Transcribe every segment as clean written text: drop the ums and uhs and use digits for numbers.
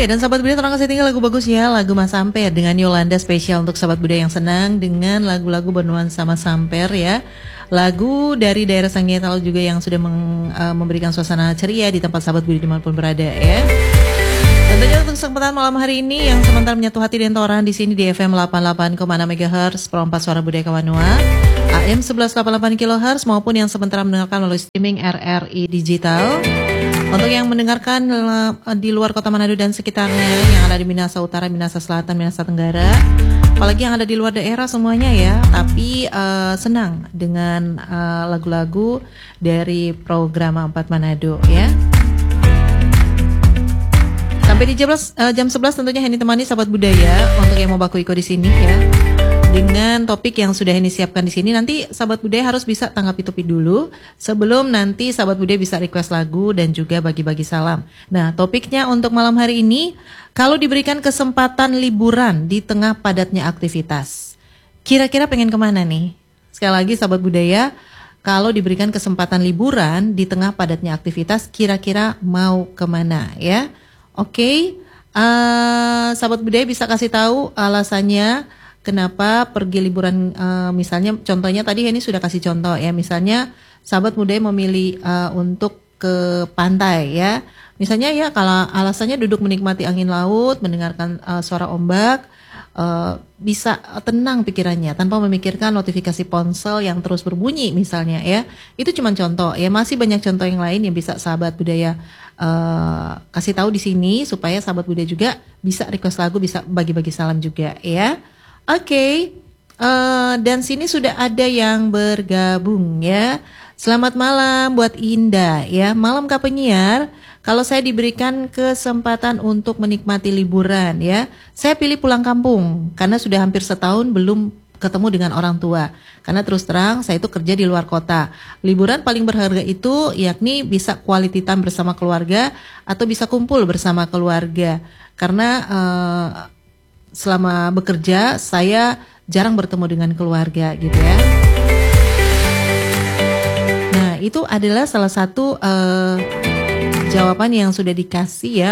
dan sahabat budaya tolong kasih tinggal lagu bagus ya, lagu Mas Samper dengan Yolanda spesial untuk sahabat budaya yang senang dengan lagu-lagu bernuansa Mas Samper ya. Lagu dari daerah Sangyetal juga yang sudah memberikan suasana ceria di tempat sahabat budaya dimanapun berada ya. Tentunya untuk kesempatan malam hari ini yang sementara menyatu hati dan toran di sini di FM 88,6 MHz Perompak Suara Budaya Kawanua, AM 1188 kHz maupun yang sementara mendengarkan melalui streaming RRI Digital. Untuk yang mendengarkan di luar kota Manado dan sekitarnya, yang ada di Minahasa Utara, Minahasa Selatan, Minahasa Tenggara, apalagi yang ada di luar daerah semuanya ya, tapi senang dengan lagu-lagu dari program 4 Manado ya. Sampai di jam 11 tentunya Heni temani sahabat budaya untuk yang mau baku iko di sini ya. Dengan topik yang sudah Heni siapkan di sini, nanti sahabat budaya harus bisa tanggapi topik dulu sebelum nanti sahabat budaya bisa request lagu dan juga bagi-bagi salam. Nah, topiknya untuk malam hari ini, kalau diberikan kesempatan liburan di tengah padatnya aktivitas, kira-kira pengen kemana nih? Sekali lagi sahabat budaya, kalau diberikan kesempatan liburan di tengah padatnya aktivitas, kira-kira mau kemana ya? Oke, sahabat budaya bisa kasih tahu alasannya kenapa pergi liburan, misalnya contohnya tadi ini sudah kasih contoh ya, misalnya sahabat budaya memilih untuk ke pantai ya, misalnya ya kalau alasannya duduk menikmati angin laut, mendengarkan suara ombak, bisa tenang pikirannya tanpa memikirkan notifikasi ponsel yang terus berbunyi misalnya ya, itu cuma contoh ya, masih banyak contoh yang lain yang bisa sahabat budaya kasih tahu di sini supaya sahabat budaya juga bisa request lagu, bisa bagi-bagi salam juga ya. Oke, dan sini sudah ada yang bergabung ya. Selamat malam buat Indah ya. Malam Kak Penyiar, kalau saya diberikan kesempatan untuk menikmati liburan ya, saya pilih pulang kampung karena sudah hampir setahun belum ketemu dengan orang tua. Karena terus terang saya itu kerja di luar kota. Liburan paling berharga itu yakni bisa quality time bersama keluarga atau bisa kumpul bersama keluarga. Karena selama bekerja saya jarang bertemu dengan keluarga gitu ya. Nah itu adalah salah satu jawaban yang sudah dikasih ya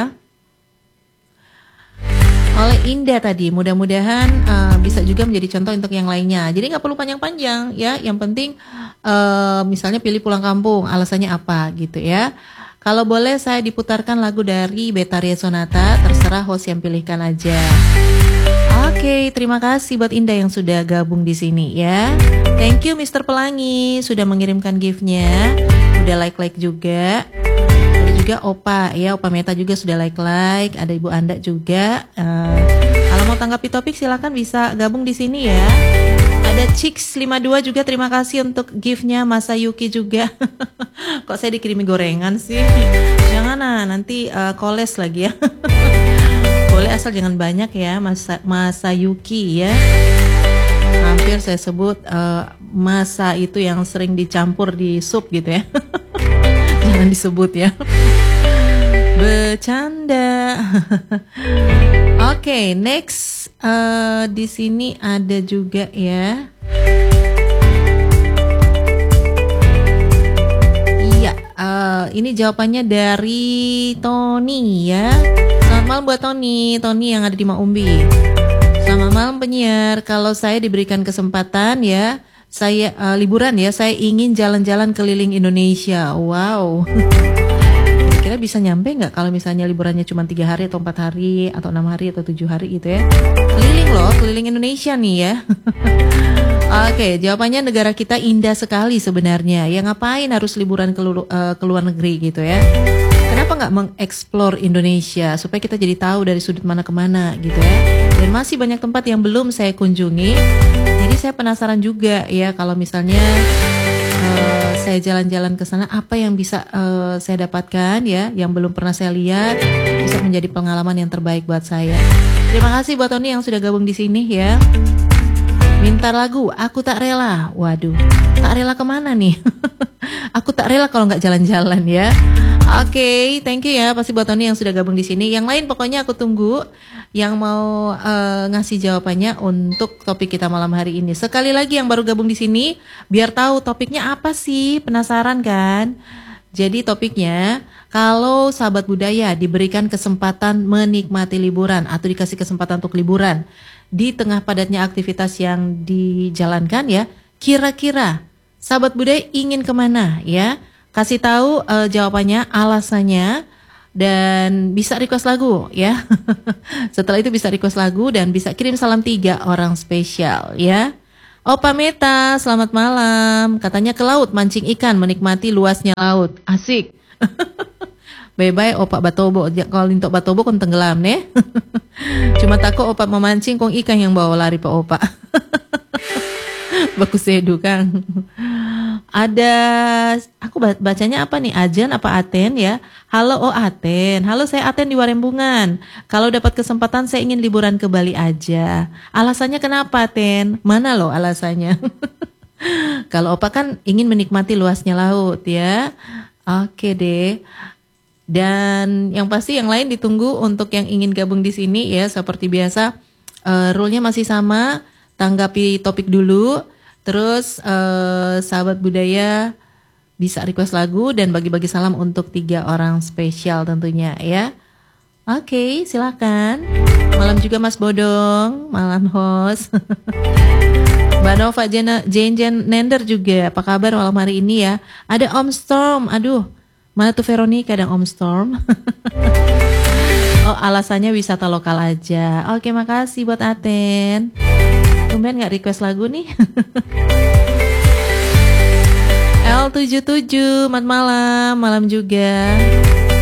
oleh Indah tadi. Mudah-mudahan bisa juga menjadi contoh untuk yang lainnya. Jadi nggak perlu panjang-panjang ya. Yang penting misalnya pilih pulang kampung, alasannya apa gitu ya. Kalau boleh saya diputarkan lagu dari Betharia Sonata, terserah host yang pilihkan aja. Oke, terima kasih buat Indah yang sudah gabung di sini ya. Thank you Mr. Pelangi sudah mengirimkan gift-nya, udah like juga. Ada juga Opa ya, Opa Meta juga sudah like. Ada Ibu Anda juga. Kalau mau tanggapi topik silakan bisa gabung di sini ya. Ada Chicks52 juga, terima kasih untuk gift-nya. Masayuki juga. Kok saya dikirimi gorengan sih? Jangan nanti koles lagi ya. Boleh asal jangan banyak ya, Masayuki ya. Hampir saya sebut masa itu yang sering dicampur di sup gitu ya. Jangan disebut ya. Bercanda. Oke, next di sini ada juga ya. Iya, ini jawabannya dari Tony ya. Selamat malam buat Tony yang ada di Maumbi. Selamat malam penyiar. Kalau saya diberikan kesempatan ya, saya liburan ya, saya ingin jalan-jalan keliling Indonesia. Wow. Kira-kira bisa nyampe nggak kalau misalnya liburannya cuma 3 hari atau 4 hari atau 6 hari atau 7 hari gitu ya. Keliling loh, keliling Indonesia nih ya. Oke, jawabannya negara kita indah sekali sebenarnya. Ya ngapain harus liburan ke luar negeri gitu ya. Kenapa nggak mengeksplor Indonesia supaya kita jadi tahu dari sudut mana ke mana gitu ya. Dan masih banyak tempat yang belum saya kunjungi. Jadi saya penasaran juga ya kalau misalnya saya jalan-jalan ke sana, apa yang bisa saya dapatkan ya, yang belum pernah saya lihat, bisa menjadi pengalaman yang terbaik buat saya. Terima kasih buat Tony yang sudah gabung di sini ya. Minta lagu, aku tak rela. Waduh, tak rela kemana nih? Aku tak rela kalau nggak jalan-jalan ya. Oke, thank you ya pasti buat Tony yang sudah gabung di sini. Yang lain pokoknya aku tunggu yang mau ngasih jawabannya untuk topik kita malam hari ini. Sekali lagi yang baru gabung di sini, biar tahu topiknya apa sih, penasaran kan? Jadi topiknya, Kalau sahabat budaya diberikan kesempatan menikmati liburan atau dikasih kesempatan untuk liburan di tengah padatnya aktivitas yang dijalankan ya, kira-kira sahabat budaya ingin kemana ya? Kasih tahu jawabannya, alasannya, dan bisa request lagu ya. Setelah itu bisa request lagu dan bisa kirim salam 3 orang spesial ya. Opa Meta, selamat malam. Katanya ke laut mancing ikan, menikmati luasnya laut. Asik. Bye-bye opa batobo. Kalau untuk batobo kon tenggelam nih. Cuma takut opa memancing kong ikan yang bawa lari pak opa. Baku sedu Kang. Ada, aku bacanya apa nih? Ajan apa Aten ya? Halo, oh Aten. Halo, saya Aten di Warembungan. Kalau dapat kesempatan saya ingin liburan ke Bali aja. Alasannya kenapa Aten? Mana loh alasannya? Kalau opa kan ingin menikmati luasnya laut ya. Oke deh. Dan yang pasti yang lain ditunggu untuk yang ingin gabung di sini ya, seperti biasa rule-nya masih sama, tanggapi topik dulu, terus sahabat budaya bisa request lagu dan bagi-bagi salam untuk 3 orang spesial tentunya ya. Oke, silakan. Malam juga Mas Bodong, malam host. Mbak Nova Jen Nender juga, apa kabar malam hari ini ya? Ada Om Storm, aduh. Mana tuh Veronica dan Om Storm? Oh, alasannya wisata lokal aja. Oke, makasih buat Aten. Tumben gak request lagu nih. L77, selamat malam, malam juga.